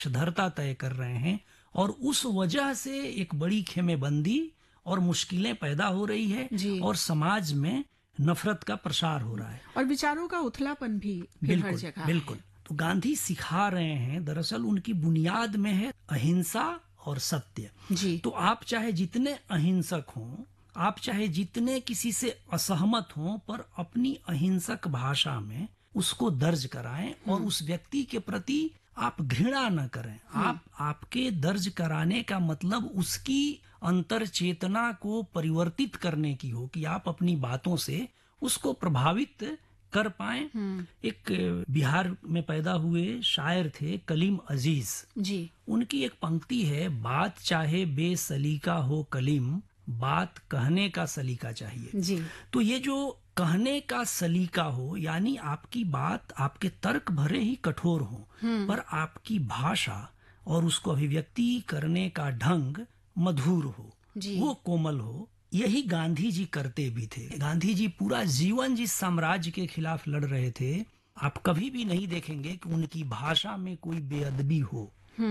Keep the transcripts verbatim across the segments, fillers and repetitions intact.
धरता तय कर रहे हैं और उस वजह से एक बड़ी खेमेबंदी और मुश्किलें पैदा हो रही है जी। और समाज में नफरत का प्रसार हो रहा है। और विचारों का उथलापन भी फिर हर बिल्कुल जगह बिल्कुल। है। तो गांधी सिखा रहे हैं, दरअसल उनकी बुनियाद में है अहिंसा और सत्य। जी। तो आप चाहे जितने अहिंसक हों, आप चाहे जितने किसी से असहमत हों, पर अपनी अहिंसक भाषा में उसको दर्ज कराएं और उस व्यक्ति के प्रति आप घृणा न करें। आप आपके दर्ज कराने का मतलब उसकी अंतर चेतना को परिवर्तित करने की हो कि आप अपनी बातों से उसको प्रभावित कर पाएं। एक बिहार में पैदा हुए शायर थे कलीम अजीज। जी। उनकी एक पंक्ति है, बात चाहे बेसलीका हो कलीम, बात कहने का सलीका चाहिए। जी। तो ये जो कहने का सलीका हो, यानी आपकी बात, आपके तर्क भरे ही कठोर हो, पर आपकी भाषा और उसको अभिव्यक्ति करने का ढंग मधुर हो, जी। वो कोमल हो। यही गांधी जी करते भी थे। गांधी जी पूरा जीवन जिस साम्राज्य के खिलाफ लड़ रहे थे, आप कभी भी नहीं देखेंगे कि उनकी भाषा में कोई बेअदबी हो।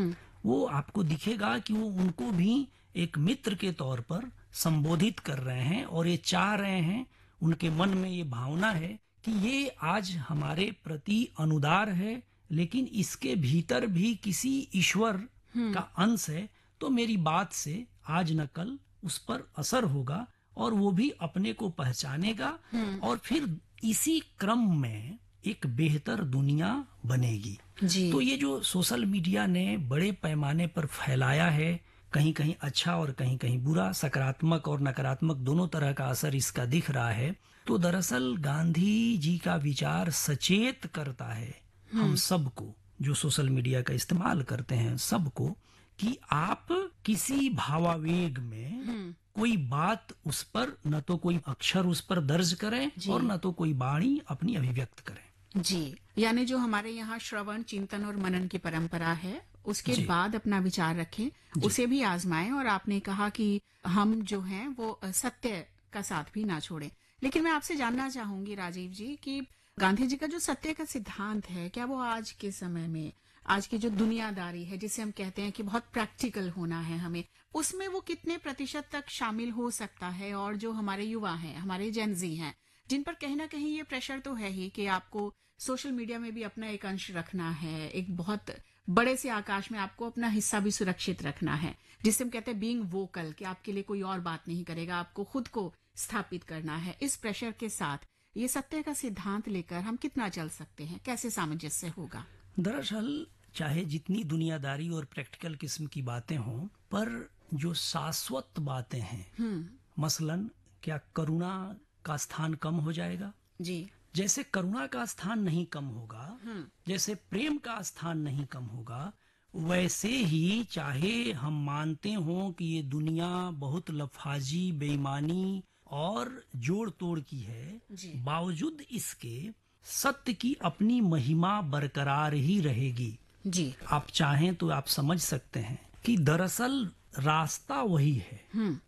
वो आपको दिखेगा कि वो उनको भी एक मित्र के तौर पर संबोधित कर रहे हैं और ये चाह रहे हैं, उनके मन में ये भावना है कि ये आज हमारे प्रति अनुदार है, लेकिन इसके भीतर भी किसी ईश्वर का अंश है। तो मेरी बात से आज न कल उस पर असर होगा और वो भी अपने को पहचानेगा और फिर इसी क्रम में एक बेहतर दुनिया बनेगी। जी। तो ये जो सोशल मीडिया ने बड़े पैमाने पर फैलाया है, कहीं कहीं अच्छा और कहीं कहीं बुरा, सकारात्मक और नकारात्मक दोनों तरह का असर इसका दिख रहा है। तो दरअसल गांधी जी का विचार सचेत करता है हम सबको, जो सोशल मीडिया का इस्तेमाल करते हैं, सबको, कि आप किसी भावावेग में कोई बात उस पर न तो कोई अक्षर उस पर दर्ज करें और न तो कोई वाणी अपनी अभिव्यक्त करें। जी। यानी जो हमारे यहाँ श्रवण, चिंतन और मनन की परंपरा है, उसके जी। बाद अपना विचार रखें, उसे भी आजमाएं। और आपने कहा कि हम जो हैं वो सत्य का साथ भी ना छोड़ें। लेकिन मैं आपसे जानना चाहूंगी राजीव जी कि गांधी जी का जो सत्य का सिद्धांत है, क्या वो आज के समय में, आज की जो दुनियादारी है जिसे हम कहते हैं कि बहुत प्रैक्टिकल होना है हमें, उसमें वो कितने प्रतिशत तक शामिल हो सकता है? और जो हमारे युवा हैं, हमारे जेनजी हैं, जिन पर कहीं ना कहीं ये प्रेशर तो है ही कि आपको सोशल मीडिया में भी अपना एक अंश रखना है, एक बहुत बड़े से आकाश में आपको अपना हिस्सा भी सुरक्षित रखना है, जिसे हम कहते हैं बीइंग वोकल, कि आपके लिए कोई और बात नहीं करेगा, आपको खुद को स्थापित करना है। इस प्रेशर के साथ ये सत्य का सिद्धांत लेकर हम कितना चल सकते हैं, कैसे सामंजस्य होगा? दरअसल चाहे जितनी दुनियादारी और प्रैक्टिकल किस्म की बातें हों, पर जो शाश्वत बातें हैं, मसलन क्या करुणा का स्थान कम हो जाएगा? जी। जैसे करुणा का स्थान नहीं कम होगा, जैसे प्रेम का स्थान नहीं कम होगा, वैसे ही चाहे हम मानते हों कि ये दुनिया बहुत लफाजी, बेईमानी और जोड़ तोड़ की है, बावजूद इसके सत्य की अपनी महिमा बरकरार ही रहेगी। जी। आप चाहें तो आप समझ सकते हैं कि दरअसल रास्ता वही है।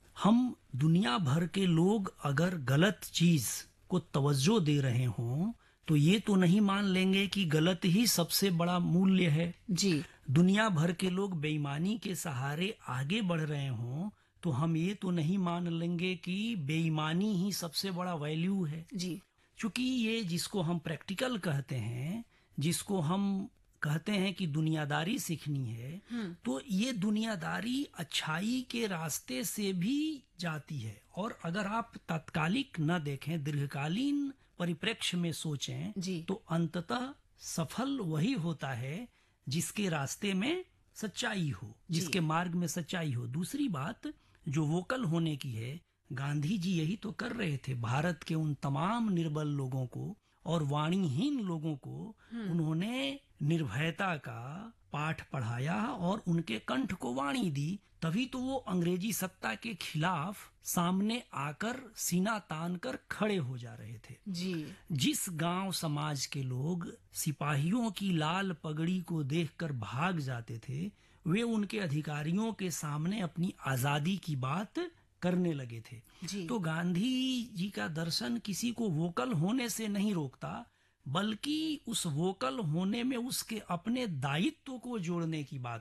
हम दुनिया भर के लोग अगर गलत चीज को तवज्जो दे रहे हों, तो ये तो नहीं मान लेंगे कि गलत ही सबसे बड़ा मूल्य है। जी। दुनिया भर के लोग बेईमानी के सहारे आगे बढ़ रहे हों, तो हम ये तो नहीं मान लेंगे कि बेईमानी ही सबसे बड़ा वैल्यू है। जी। क्योंकि ये जिसको हम प्रैक्टिकल कहते हैं, जिसको हम कहते हैं कि दुनियादारी सीखनी है, तो ये दुनियादारी अच्छाई के रास्ते से भी जाती है। और अगर आप तात्कालिक न देखें, दीर्घकालीन परिप्रेक्ष्य में सोचें, जी। तो अंततः सफल वही होता है जिसके रास्ते में सच्चाई हो, जिसके मार्ग में सच्चाई हो। दूसरी बात जो वोकल होने की है, गांधी जी यही तो कर रहे थे। भारत के उन तमाम निर्बल लोगों को और वाणीहीन लोगों को उन्होंने निर्भयता का पाठ पढ़ाया और उनके कंठ को वाणी दी। तभी तो वो अंग्रेजी सत्ता के खिलाफ सामने आकर सीना तान कर खड़े हो जा रहे थे। जी। जिस गांव समाज के लोग सिपाहियों की लाल पगड़ी को देखकर भाग जाते थे, वे उनके अधिकारियों के सामने अपनी आजादी की बात करने लगे थे। जी। तो गांधी जी का दर्शन किसी को वोकल होने से नहीं रोकता, बल्कि उस वोकल होने में उसके अपने दायित्व को जोड़ने की बात